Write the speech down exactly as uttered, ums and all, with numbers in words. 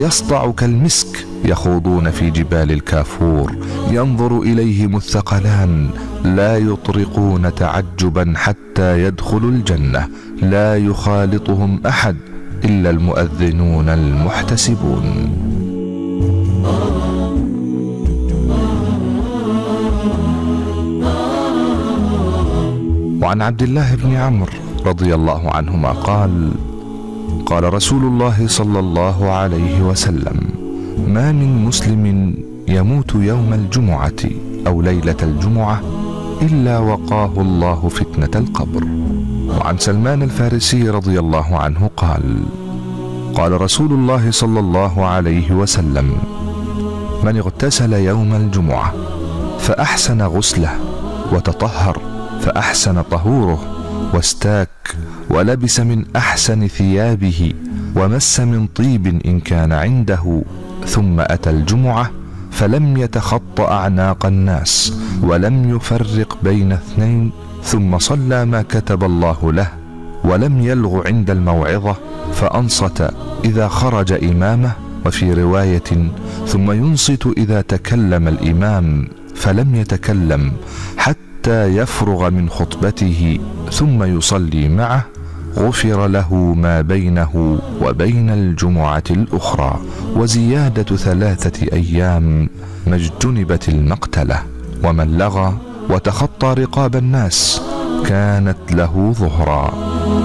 يسطع كالمسك، يخوضون في جبال الكافور، ينظر إليهم الثقلان، لا يطرقون تعجبا حتى يدخلوا الجنة، لا يخالطهم أحد إلا المؤذنون المحتسبون. وعن عبد الله بن عمرو رضي الله عنهما قال: قال رسول الله صلى الله عليه وسلم: ما من مسلم يموت يوم الجمعة أو ليلة الجمعة إلا وقاه الله فتنة القبر. وعن سلمان الفارسي رضي الله عنه قال: قال رسول الله صلى الله عليه وسلم: من اغتسل يوم الجمعة فأحسن غسله وتطهر فأحسن طهوره واستاك ولبس من أحسن ثيابه ومس من طيب إن كان عنده، ثم أتى الجمعة فلم يتخط أعناق الناس ولم يفرق بين اثنين، ثم صلى ما كتب الله له ولم يلغ عند الموعظة، فأنصت إذا خرج إمامه، وفي رواية: ثم ينصت إذا تكلم الإمام فلم يتكلم حتى يفرغ من خطبته ثم يصلي معه، غفر له ما بينه وبين الجمعة الأخرى، وزيادة ثلاثة أيام ما اجتنبت المقتلة. ومن لغى وتخطى رقاب الناس كانت له ظهرا.